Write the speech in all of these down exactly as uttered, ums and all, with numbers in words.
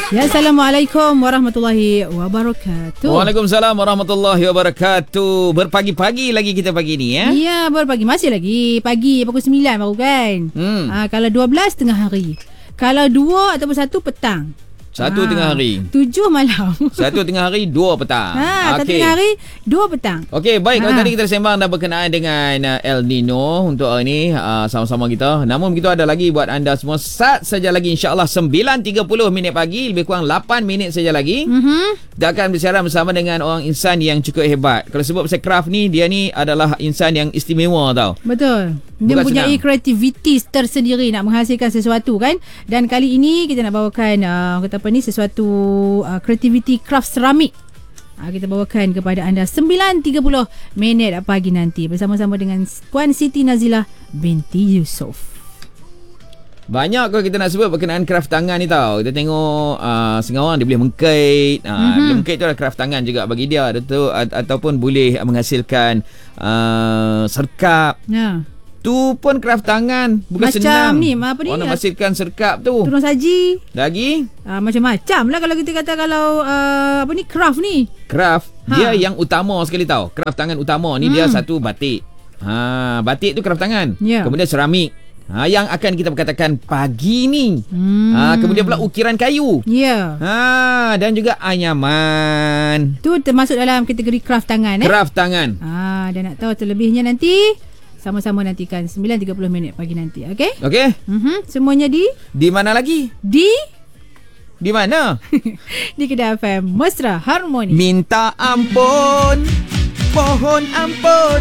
Ya, Assalamualaikum warahmatullahi wabarakatuh. Waalaikumsalam warahmatullahi wabarakatuh. Berpagi-pagi lagi kita pagi ni ya. Ya, berpagi masih lagi. Pagi pukul sembilan baru kan. Hmm. Ha, kalau dua belas tengah hari. Kalau dua ataupun satu petang. Satu ha, tengah hari. Tujuh malam. Satu tengah hari, dua petang. Ha, okay. Satu tengah hari, dua petang. Okey, baik. Ha. Kalau tadi kita sembang dan berkenaan dengan uh, El Nino untuk hari ni uh, sama-sama kita. Namun begitu ada lagi buat anda semua. Sat saja lagi insya-Allah sembilan tiga puluh minit pagi, lebih kurang lapan minit saja lagi. Mm-hmm. Kita akan bersiaran bersama dengan orang insan yang cukup hebat. Kalau sebut pasal craft ni, dia ni adalah insan yang istimewa tau. Betul. Dia Bukan mempunyai senang. kreativiti tersendiri nak menghasilkan sesuatu kan. Dan kali ini kita nak bawakan uh, kata apa ni sesuatu uh, kreativiti craft seramik. Uh, kita bawakan kepada anda sembilan tiga puluh minit pagi nanti bersama-sama dengan Puan Siti Nazilah binti Yusof. Banyak kalau kita nak sebut berkenaan craft tangan ni tau. Kita tengok uh, setengah orang dia boleh mengkait. Uh, mm-hmm. Boleh mengkait tu adalah craft tangan juga bagi dia. Atau, ataupun boleh menghasilkan uh, serkap. Ya. Yeah. Tu pun craft tangan. Bukan macam senang. Macam ni, apa ni? Orang nak hasilkan serkap tu. Turun saji. Lagi? Uh, macam-macam lah kalau kita kata kalau uh, apa ni craft ni. Craft. Ha. Dia yang utama sekali tau. Craft tangan utama ni hmm. dia satu batik. Ha, batik tu craft tangan. Yeah. Kemudian seramik. Ha, yang akan kita berkatakan pagi ni. Hmm. Ha, kemudian pula ukiran kayu. Ya. Yeah. Ha, dan juga anyaman. Tu termasuk dalam kategori craft tangan eh. Craft tangan. Ha, dan nak tahu terlebihnya nanti sama-sama nantikan sembilan tiga puluh minit pagi nanti. Okey? Okey. Mhm. Semuanya di Di mana lagi? Di Di mana? Di Kedah F M Mesra Harmoni. Minta ampun. Mohon ampun.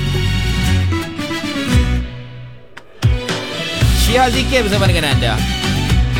Syihal Zikir bersama dengan anda.